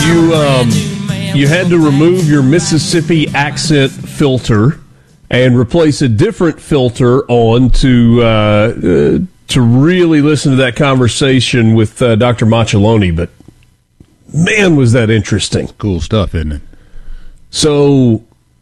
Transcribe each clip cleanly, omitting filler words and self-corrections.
You had to remove your Mississippi accent filter and replace a different filter on to really listen to that conversation with Dr. Macelloni. But man, was that interesting! Cool stuff, isn't it? So,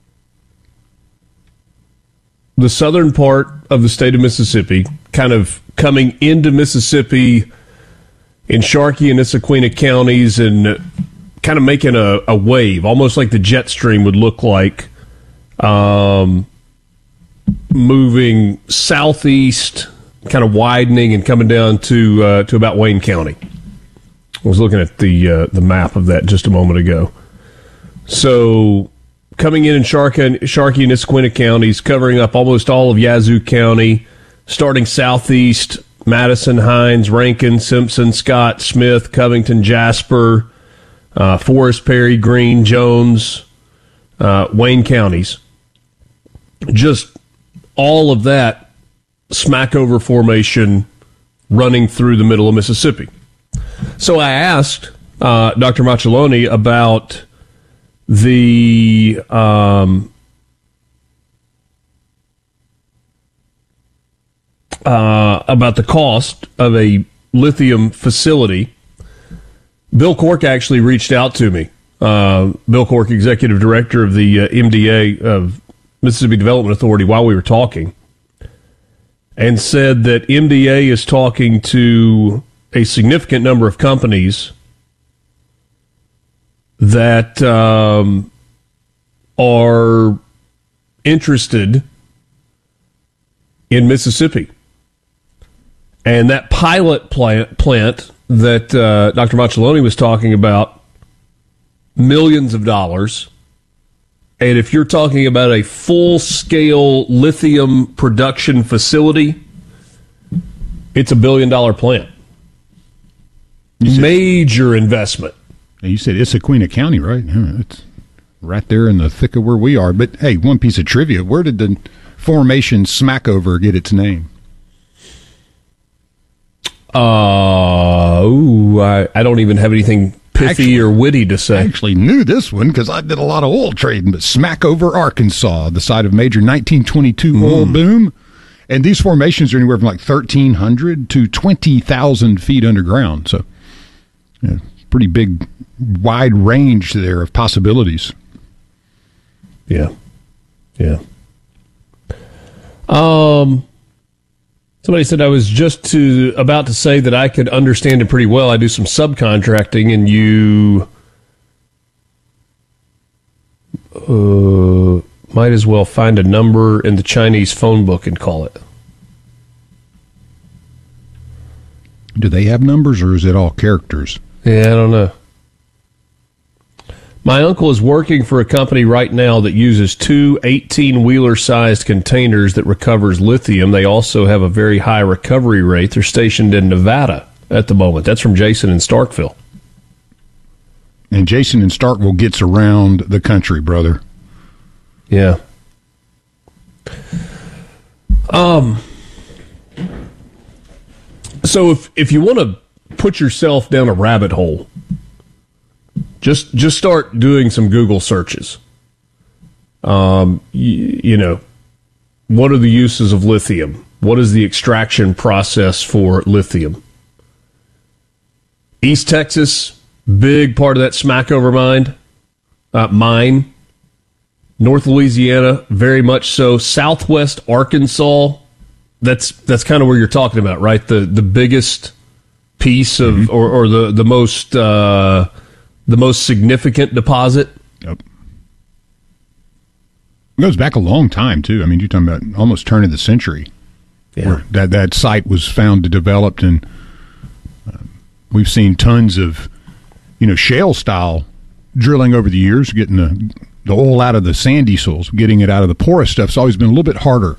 the southern part of the state of Mississippi, kind of coming into Mississippi in Sharkey and Issaquah counties, and kind of making a wave, almost like the jet stream would look like, moving southeast, kind of widening and coming down to about Wayne County. I was looking at the map of that just a moment ago. So coming in Sharkey and Issaquah counties, covering up almost all of Yazoo County, starting southeast, Madison, Hines, Rankin, Simpson, Scott, Smith, Covington, Jasper, Forest, Perry, Greene, Jones, Wayne counties. Just all of that smackover formation running through the middle of Mississippi. So I asked Dr. Macelloni about about the cost of a lithium facility. Bill Cork actually reached out to me. Bill Cork, executive director of the MDA of Mississippi Development Authority, while we were talking, and said that MDA is talking to a significant number of companies that are interested in Mississippi. And that pilot plant that Dr. Macelloni was talking about, millions of dollars. And if you're talking about a full-scale lithium production facility, it's $1 billion plant. Major investment. You said Issaquah County, right? It's right there in the thick of where we are. But, hey, one piece of trivia. Where did the formation Smackover get its name? I don't even have anything pithy or witty to say. I actually knew this one because I did a lot of oil trading, but Smackover, Arkansas, the site of major 1922 oil boom. And these formations are anywhere from like 1,300 to 20,000 feet underground. So, yeah, pretty big, wide range there of possibilities. Yeah. Somebody said I was just about to say that I could understand it pretty well. I do some subcontracting, and you might as well find a number in the Chinese phone book and call it. Do they have numbers, or is it all characters? Yeah, I don't know. My uncle is working for a company right now that uses two 18-wheeler-sized containers that recovers lithium. They also have a very high recovery rate. They're stationed in Nevada at the moment. That's from Jason in Starkville. And Jason in Starkville gets around the country, brother. Yeah. So if you want to put yourself down a rabbit hole, just start doing some Google searches. You know, what are the uses of lithium? What is the extraction process for lithium? East Texas, big part of that Smackover mine. North Louisiana, very much so. Southwest Arkansas, that's kind of where you're talking about, right? The biggest piece of, or the most significant deposit. Yep. It goes back a long time, too. I mean, you're talking about almost turn of the century. Yeah. Where that site was found and developed, and we've seen tons of, shale-style drilling over the years, getting the oil out of the sandy soils, getting it out of the porous stuff. It's always been a little bit harder.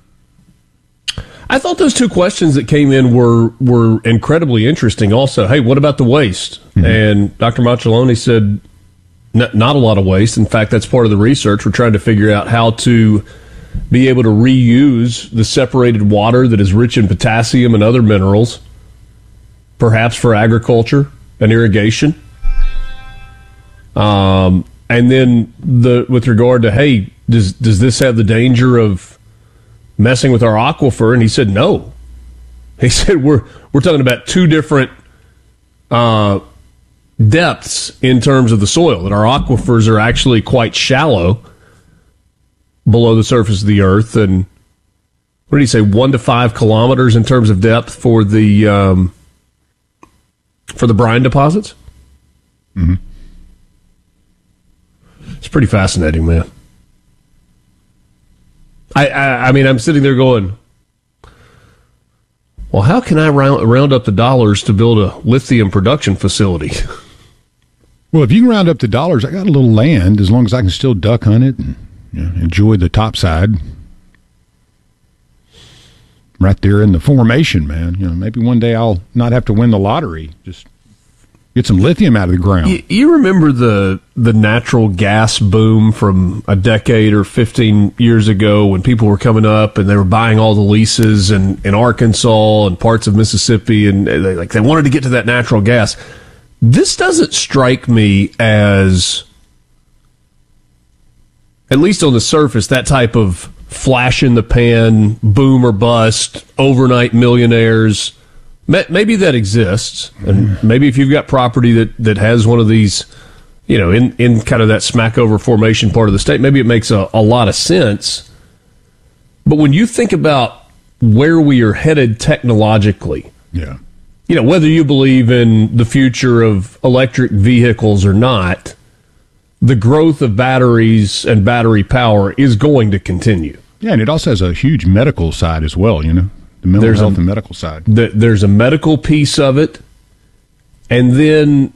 I thought those two questions that came in were incredibly interesting also. Hey, what about the waste? Mm-hmm. And Dr. Macelloni said not a lot of waste. In fact, that's part of the research. We're trying to figure out how to be able to reuse the separated water that is rich in potassium and other minerals, perhaps for agriculture and irrigation. And then with regard to, hey, does this have the danger of messing with our aquifer? And he said no. He said we're talking about two different depths in terms of the soil, that our aquifers are actually quite shallow below the surface of the earth. And what did he say, 1 to 5 kilometers in terms of depth for the brine deposits? Mm-hmm. It's pretty fascinating, man. I mean, I'm sitting there going, well, how can I round up the dollars to build a lithium production facility? Well, if you can round up the dollars, I got a little land, as long as I can still duck hunt it and enjoy the topside. Right there in the formation, man. Maybe one day I'll not have to win the lottery. Just get some lithium out of the ground. You remember the natural gas boom from a decade or 15 years ago when people were coming up and they were buying all the leases in Arkansas and parts of Mississippi, and they wanted to get to that natural gas. This doesn't strike me as, at least on the surface, that type of flash in the pan, boom or bust, overnight millionaires. Maybe that exists, and maybe if you've got property that has one of these, in kind of that Smackover Formation part of the state, maybe it makes a lot of sense. But when you think about where we are headed technologically, yeah, whether you believe in the future of electric vehicles or not, the growth of batteries and battery power is going to continue. Yeah, and it also has a huge medical side as well, the mental health and medical side. There's a medical piece of it, and then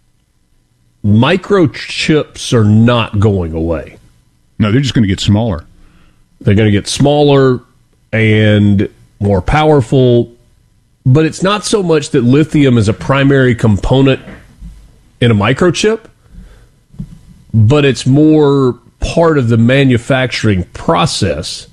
microchips are not going away. No, they're just going to get smaller. They're going to get smaller and more powerful, but it's not so much that lithium is a primary component in a microchip, but it's more part of the manufacturing process.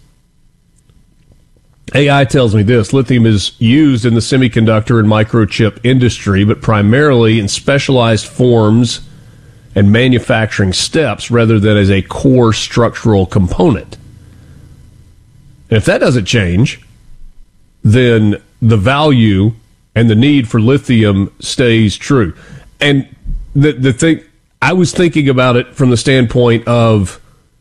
AI tells me this: lithium is used in the semiconductor and microchip industry, but primarily in specialized forms and manufacturing steps rather than as a core structural component. And if that doesn't change, then the value and the need for lithium stays true. And the thing, I was thinking about it from the standpoint of,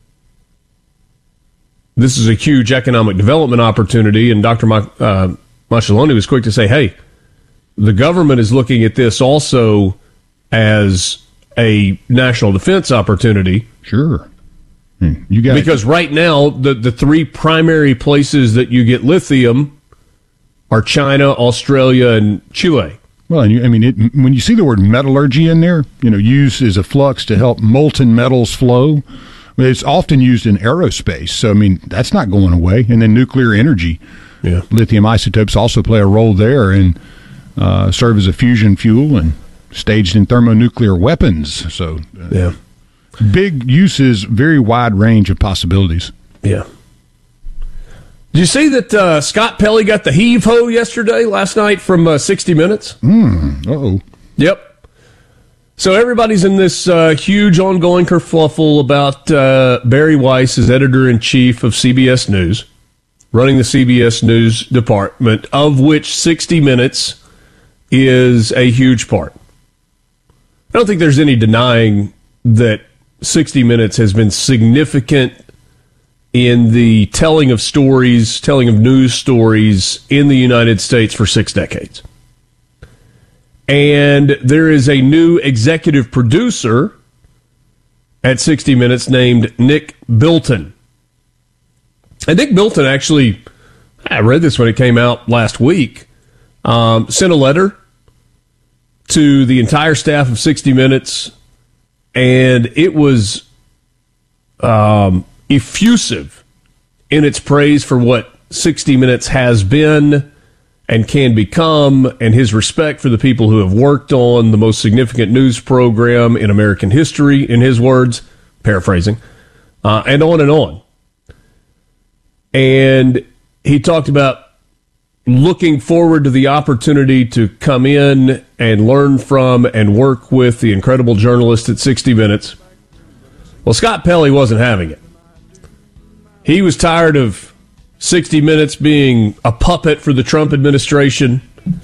this is a huge economic development opportunity, and Dr. Macelloni was quick to say, hey, the government is looking at this also as a national defense opportunity. Sure. Because right now, the three primary places that you get lithium are China, Australia, and Chile. Well, and when you see the word metallurgy in there, used as a flux to help molten metals flow, it's often used in aerospace. So, that's not going away. And then nuclear energy. Yeah. Lithium isotopes also play a role there and serve as a fusion fuel and staged in thermonuclear weapons. So, yeah. Big uses, very wide range of possibilities. Yeah. Did you see that Scott Pelley got the heave-ho last night from 60 Minutes? Uh-oh. Yep. So everybody's in this huge ongoing kerfuffle about Barry Weiss as editor-in-chief of CBS News, running the CBS News department, of which 60 Minutes is a huge part. I don't think there's any denying that 60 Minutes has been significant in the telling of stories, telling of news stories in the United States for 6 decades. And there is a new executive producer at 60 Minutes named Nick Bilton. And Nick Bilton actually, I read this when it came out last week, sent a letter to the entire staff of 60 Minutes, and it was effusive in its praise for what 60 Minutes has been and can become, and his respect for the people who have worked on the most significant news program in American history, in his words, paraphrasing, and on and on. And he talked about looking forward to the opportunity to come in and learn from and work with the incredible journalist at 60 Minutes. Well, Scott Pelley wasn't having it. He was tired of 60 Minutes being a puppet for the Trump administration.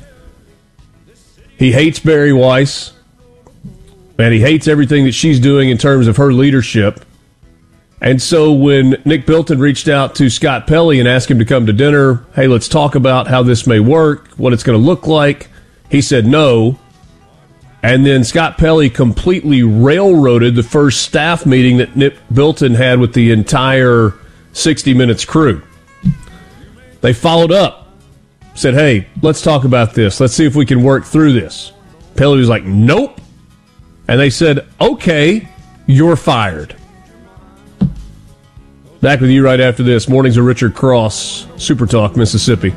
He hates Barry Weiss, and he hates everything that she's doing in terms of her leadership. And so when Nick Bilton reached out to Scott Pelley and asked him to come to dinner, hey, let's talk about how this may work, what it's going to look like, he said no. And then Scott Pelley completely railroaded the first staff meeting that Nick Bilton had with the entire 60 Minutes crew. They followed up, said, hey, let's talk about this. Let's see if we can work through this. Pelley was like, nope. And they said, okay, you're fired. Back with you right after this. Mornings of Richard Cross, Super Talk, Mississippi.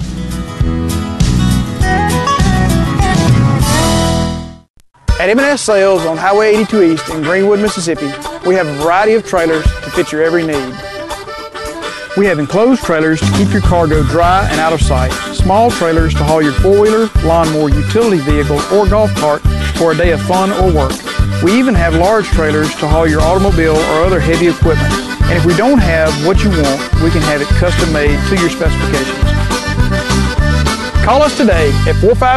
At M&S Sales on Highway 82 East in Greenwood, Mississippi, we have a variety of trailers to fit your every need. We have enclosed trailers to keep your cargo dry and out of sight, small trailers to haul your four-wheeler, lawnmower, utility vehicle, or golf cart for a day of fun or work. We even have large trailers to haul your automobile or other heavy equipment. And if we don't have what you want, we can have it custom made to your specifications. Call us today at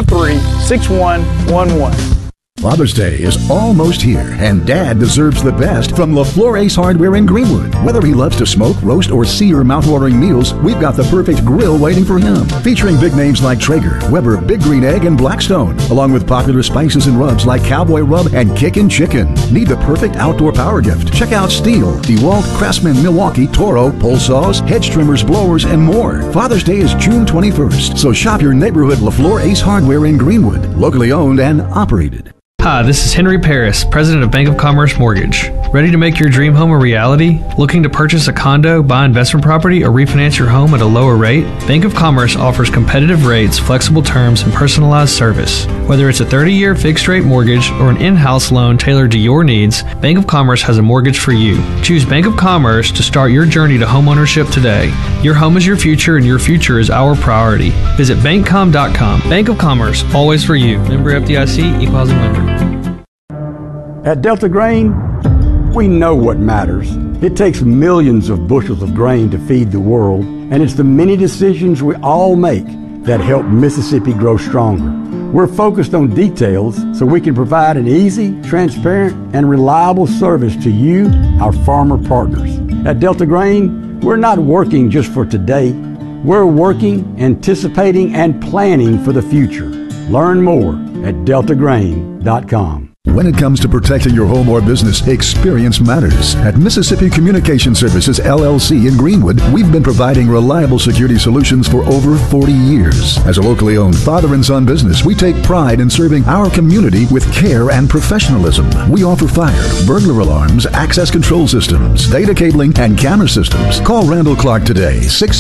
453-6111. Father's Day is almost here, and Dad deserves the best from LaFleur Ace Hardware in Greenwood. Whether he loves to smoke, roast, or sear mouth-watering meals, we've got the perfect grill waiting for him. Featuring big names like Traeger, Weber, Big Green Egg, and Blackstone, along with popular spices and rubs like Cowboy Rub and Kickin' Chicken. Need the perfect outdoor power gift? Check out Stihl, DeWalt, Craftsman, Milwaukee, Toro, pole saws, hedge trimmers, blowers, and more. Father's Day is June 21st, so shop your neighborhood LaFleur Ace Hardware in Greenwood, locally owned and operated. Hi, this is Henry Paris, President of Bank of Commerce Mortgage. Ready to make your dream home a reality? Looking to purchase a condo, buy investment property, or refinance your home at a lower rate? Bank of Commerce offers competitive rates, flexible terms, and personalized service. Whether it's a 30-year fixed-rate mortgage or an in-house loan tailored to your needs, Bank of Commerce has a mortgage for you. Choose Bank of Commerce to start your journey to homeownership today. Your home is your future, and your future is our priority. Visit bankcom.com. Bank of Commerce, always for you. Member FDIC, equal housing lender. At Delta Grain, we know what matters. It takes millions of bushels of grain to feed the world, and it's the many decisions we all make that help Mississippi grow stronger. We're focused on details so we can provide an easy, transparent, and reliable service to you, our farmer partners. At Delta Grain, we're not working just for today. We're working, anticipating, and planning for the future. Learn more at deltagrain.com. When it comes to protecting your home or business, experience matters. At Mississippi Communication Services, LLC in Greenwood, we've been providing reliable security solutions for over 40 years. As a locally owned father and son business, we take pride in serving our community with care and professionalism. We offer fire, burglar alarms, access control systems, data cabling, and camera systems. Call Randall Clark today,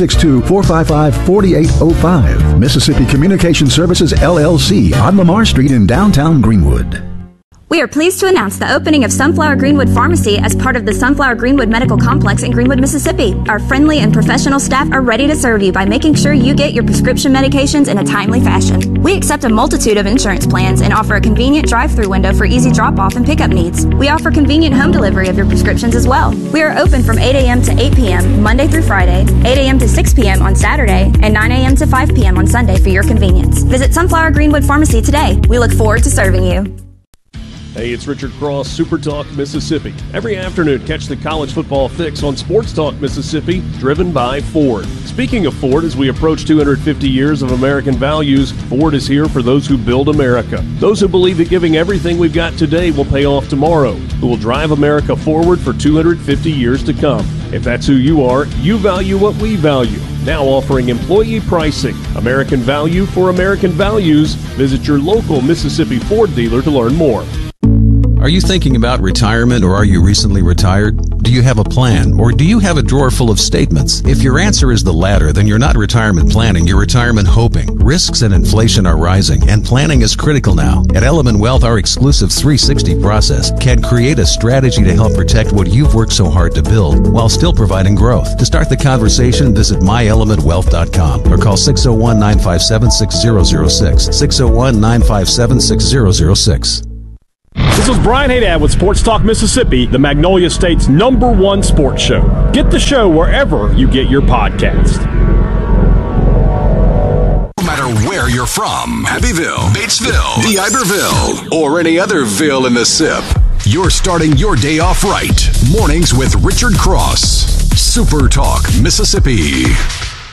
662-455-4805. Mississippi Communication Services, LLC on Lamar Street in downtown Greenwood. We are pleased to announce the opening of Sunflower Greenwood Pharmacy as part of the Sunflower Greenwood Medical Complex in Greenwood, Mississippi. Our friendly and professional staff are ready to serve you by making sure you get your prescription medications in a timely fashion. We accept a multitude of insurance plans and offer a convenient drive-through window for easy drop-off and pickup needs. We offer convenient home delivery of your prescriptions as well. We are open from 8 a.m. to 8 p.m. Monday through Friday, 8 a.m. to 6 p.m. on Saturday, and 9 a.m. to 5 p.m. on Sunday for your convenience. Visit Sunflower Greenwood Pharmacy today. We look forward to serving you. Hey, it's Richard Cross, Super Talk, Mississippi. Every afternoon, catch the college football fix on Sports Talk, Mississippi, driven by Ford. Speaking of Ford, as we approach 250 years of American values, Ford is here for those who build America. Those who believe that giving everything we've got today will pay off tomorrow, who will drive America forward for 250 years to come. If that's who you are, you value what we value. Now offering employee pricing. American value for American values. Visit your local Mississippi Ford dealer to learn more. Are you thinking about retirement, or are you recently retired? Do you have a plan, or do you have a drawer full of statements? If your answer is the latter, then you're not retirement planning, you're retirement hoping. Risks and inflation are rising, and planning is critical now. At Element Wealth, our exclusive 360 process can create a strategy to help protect what you've worked so hard to build while still providing growth. To start the conversation, visit myelementwealth.com or call 601-957-6006. 601-957-6006. This is Brian Haydad with Sports Talk Mississippi, the Magnolia State's #1 sports show. Get the show wherever you get your podcast. No matter where you're from, Abbeville, Batesville, D'Iberville, or any other ville in the SIP, you're starting your day off right. Mornings with Richard Cross. Super Talk Mississippi.